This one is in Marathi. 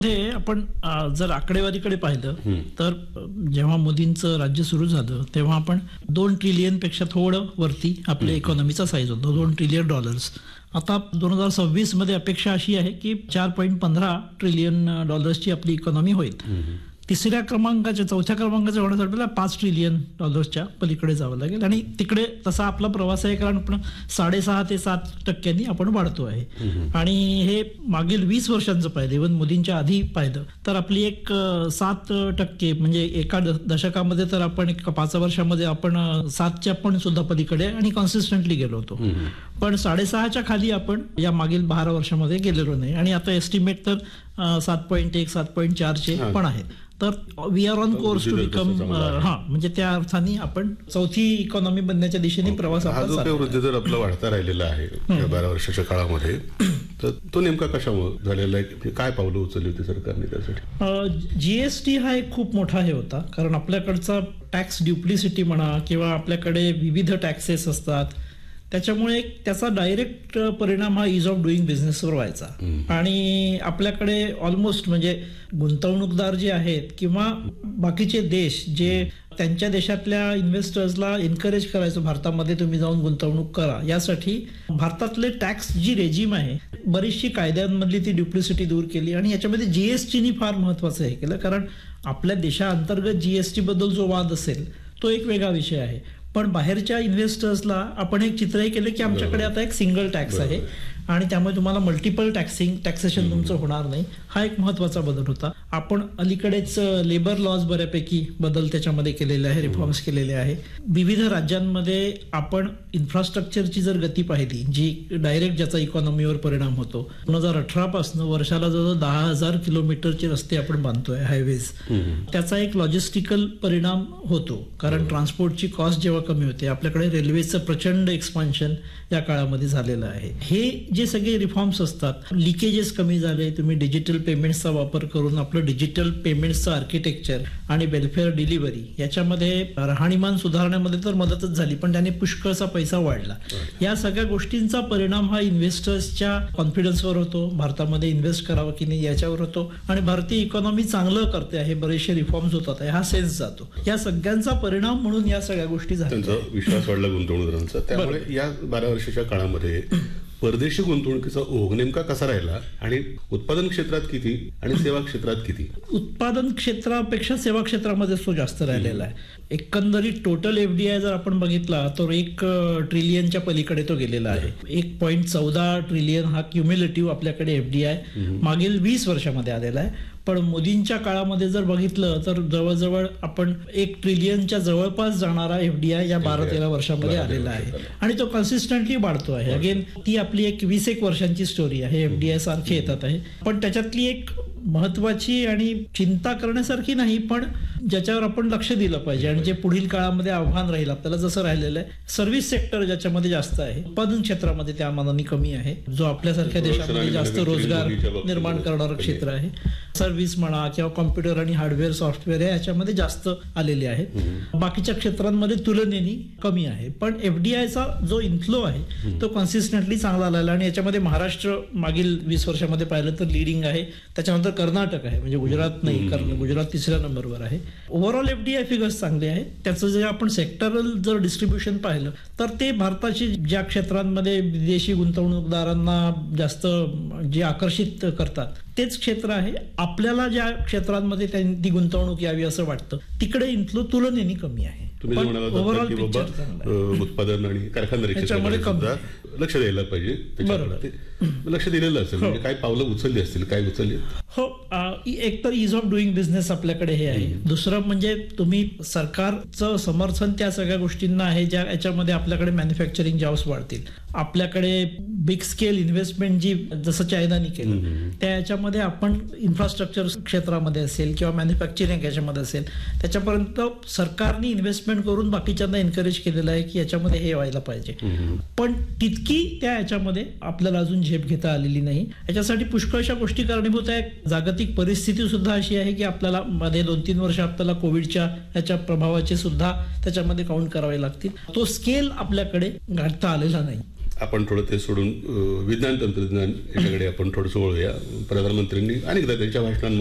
ते आपण जर आकडेवारीकडे पाहिलं तर जेव्हा मोदींचं राज्य सुरू झालं तेव्हा आपण 2 ट्रिलियन पेक्षा थोडं वरती आपल्या इकॉनॉमीचा साईज होता, $2 ट्रिलियन. आता 2026 मध्ये अपेक्षा अशी आहे की $4.15 ट्रिलियन ची आपली इकॉनॉमी होईल. चौथ्या क्रमांकाच्या होण्यासाठी आपल्याला $5 ट्रिलियन पलीकडे जावं लागेल आणि तिकडे तसा आपला प्रवास आहे, कारण आपण 6.5 ते 7% आपण वाढतो आहे. आणि हे मागील 20 वर्षांचं पाहिलं, इव्हन मोदींच्या आधी पाहिलं तर आपली एक 7% म्हणजे एका दशकामध्ये तर आपण 5 वर्षामध्ये आपण 7च्या पण सुद्धा पलीकडे आणि कॉन्सिस्टंटली गेलो होतो. पण 6.5च्या खाली आपण या मागील 12 वर्षामध्ये गेलेलो नाही आणि आता एस्टिमेट तर 7.1 7.4चे पण आहेत. तर we R on course to become म्हणजे त्या अर्थाने आपण चौथी इकॉनॉमी बनण्याच्या दिशेने प्रवास वृद्धी जर आपला वाढता राहिलेला आहे 12 वर्षाच्या काळामध्ये, तर तो नेमका कशामुळे झालेला आहे? काय पावलं उचलली होती सरकारने त्यासाठी? जीएसटी हा एक खूप मोठा हे होता, कारण आपल्याकडचा टॅक्स ड्युप्लिसिटी म्हणा किंवा आपल्याकडे विविध टॅक्सेस असतात, त्याच्यामुळे त्याचा डायरेक्ट परिणाम हा इज ऑफ डुईंग बिझनेसवर व्हायचा. आणि आपल्याकडे ऑलमोस्ट म्हणजे गुंतवणूकदार जे आहेत किंवा बाकीचे देश जे त्यांच्या देशातल्या इन्व्हेस्टर्सला एनकरेज करायचं भारतामध्ये तुम्ही जाऊन गुंतवणूक करा, यासाठी भारतातले टॅक्स जी रेजिम आहे बरीचशी कायद्यांमधली ती ड्युप्लिसिटी दूर केली. आणि याच्यामध्ये जीएसटीनी फार महत्वाचं हे केलं, कारण आपल्या देशाअंतर्गत जीएसटी बद्दल जो वाद असेल तो एक वेगळा विषय आहे, पण बाहेरच्या इन्व्हेस्टर्सला आपण एक चित्रही केलं की आमच्याकडे आता एक सिंगल टॅक्स आहे आणि त्यामुळे तुम्हाला मल्टिपल टॅक्सेशन तुमचं होणार नाही. हा एक महत्वाचा बदल होता. आपण अलीकडेच लेबर लॉज बऱ्यापैकी बदल त्याच्यामध्ये केलेले आहे, रिफॉर्म्स केलेले आहे. विविध राज्यांमध्ये आपण इन्फ्रास्ट्रक्चरची जर गती पाहिली जी डायरेक्ट ज्याचा इकॉनॉमीवर परिणाम होतो, 2018 पासून वर्षाला जवळ 10,000 किलोमीटरचे रस्ते आपण बांधतोय, हायवेज. त्याचा एक लॉजिस्टिकल परिणाम होतो, कारण ट्रान्सपोर्टची कॉस्ट जेव्हा कमी होते. आपल्याकडे रेल्वेचं प्रचंड एक्सपान्शन या काळामध्ये झालेलं आहे. हे जे सगळे रिफॉर्म्स असतात, लिकेजेस कमी झाले, तुम्ही डिजिटल पेमेंट्सचा वापर करून आपलं डिजिटल पेमेंट्सचं आर्किटेक्चर आणि वेलफेअर डिलिव्हरी याच्यामध्ये राहणीमान सुधारण्यामध्ये तर मदतच झाली, पण त्याने पुष्कळचा पैसा वाढला. या सगळ्या गोष्टींचा परिणाम हा इन्व्हेस्टर्सच्या कॉन्फिडन्सवर होतो, भारतामध्ये इन्व्हेस्ट करावं की नाही याच्यावर होतो आणि भारतीय इकॉनॉमी चांगलं करते आहे, बरेचसे रिफॉर्म्स होतात हा सेन्स जातो. या सगळ्यांचा परिणाम म्हणून या सगळ्या गोष्टी झाल्या, त्यांचा विश्वास वाढला गुंतवणूकदारांचा. त्यामुळे या 12 वर्षाच्या काळामध्ये परदेशी गुंतवणुकीचा ओघ नेमका कसा राहिला आणि उत्पादन क्षेत्रात किती आणि सेवा क्षेत्रात किती? उत्पादन क्षेत्रापेक्षा सेवा क्षेत्रामध्ये तो जास्त राहिलेला आहे. एकंदरीत टोटल एफडीआय जर आपण बघितला तर 1 ट्रिलियनच्या पलीकडे तो गेलेला आहे. 1.14 ट्रिलियन हा क्युम्युलेटिव्ह आपल्याकडे एफडीआय मागील 20 वर्षामध्ये आलेला आहे. पण मोदींच्या काळामध्ये जर बघितलं तर जवळजवळ आपण 1 ट्रिलियनच्या जवळपास जाणारा एफडीआय या 12-13 वर्षामध्ये आलेला आहे आणि तो कन्सिस्टंटली वाढतो आहे. अगेन ती आपली एक 20-1 वर्षांची स्टोरी आहे. एफडीआय सारखे येतात आहे, पण त्याच्यातली एक महत्वाची आणि चिंता करण्यासारखी नाही, पण ज्याच्यावर आपण लक्ष दिलं पाहिजे आणि जे पुढील काळामध्ये आव्हान राहील आपल्याला जसं राहिलेलं आहे, सर्व्हिस सेक्टर ज्याच्यामध्ये जास्त आहे, उत्पादन क्षेत्रामध्ये त्या मानाने कमी आहे, जो आपल्यासारख्या देशामध्ये जास्त रोजगार निर्माण करणारं क्षेत्र आहे. सर्व्हिस म्हणा किंवा कॉम्प्युटर आणि हार्डवेअर सॉफ्टवेअर याच्यामध्ये जास्त आलेले आहेत. बाकीच्या क्षेत्रांमध्ये तुलनेने कमी आहे, पण एफडीआयचा जो इन्फ्लो आहे तो कन्सिस्टंटली चांगला आलेला आणि याच्यामध्ये महाराष्ट्र मागील 20 वर्षामध्ये पाहिलं तर लिडिंग आहे. त्याच्यानंतर कर्नाटक आहे, म्हणजे गुजरात नाही, गुजरात 3ऱ्या नंबरवर आहे. ओव्हरऑल एफडीआय फिगर्स चांगले आहेत. त्याचं जे आपण सेक्टरल जर डिस्ट्रीब्युशन पाहिलं तर ते भारताची ज्या क्षेत्रांमध्ये विदेशी गुंतवणूकदारांना जास्त जे आकर्षित करतात तेच क्षेत्र आहे. आपल्याला ज्या क्षेत्रांमध्ये ती गुंतवणूक यावी असं वाटतं तिकडे इन्फ्लो तुलनेने कमी आहे. ओव्हरऑल उत्पादन आणि कारखानदारी क्षेत्रामध्ये लक्ष द्यायला पाहिजे, लक्ष दिलेलं असेल. म्हणजे काय पावलं उचलली असतील, काय उचलली? हो, एक तर इज ऑफ डुईंग बिझनेस आपल्याकडे हे आहे. दुसरं म्हणजे तुम्ही सरकारचं समर्थन त्या सगळ्या गोष्टींना आहे ज्या याच्यामध्ये आपल्याकडे मॅन्युफॅक्चरिंग जॉब्स वाढतील. आपल्याकडे बिग स्केल इन्व्हेस्टमेंट जी जसं चायनाने केलं त्या याच्यामध्ये आपण इन्फ्रास्ट्रक्चर क्षेत्रामध्ये असेल किंवा मॅन्युफॅक्चरिंग याच्यामध्ये असेल त्याच्यापर्यंत सरकारने इन्व्हेस्टमेंट करून बाकीच्यांना एनकरेज केलेलं आहे की याच्यामध्ये हे व्हायला पाहिजे. पण तितकी त्या याच्यामध्ये आपल्याला अजून झेप घेता आलेली नाही. याच्यासाठी पुष्कळशा गोष्टी कारणीभूत आहे. जागतिक परिस्थिती सुद्धा अशी आहे की आपल्याला मध्ये 2-3 वर्ष आपल्याला कोविडच्या याच्या प्रभावाचे सुद्धा त्याच्यामध्ये काउंट करावे लागतील. तो स्केल आपल्याकडे गाठता आलेला नाही. आपण थोडं ते सोडून विज्ञान तंत्रज्ञान याच्याकडे आपण थोडंसं वळूया. प्रधानमंत्र्यांनी अनेकदा त्यांच्या भाषणांमध्ये